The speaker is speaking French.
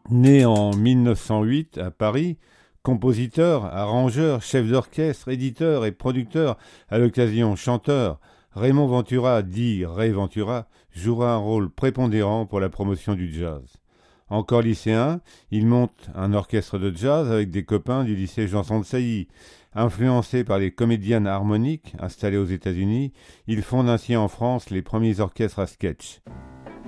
Né en 1908 à Paris, compositeur, arrangeur, chef d'orchestre, éditeur et producteur, à l'occasion chanteur, Raymond Ventura, dit Ray Ventura, jouera un rôle prépondérant pour la promotion du jazz. Encore lycéen, il monte un orchestre de jazz avec des copains du lycée Janson de Sailly. Influencé par les comédiennes harmoniques installées aux États-Unis, il fonde ainsi en France les premiers orchestres à sketch.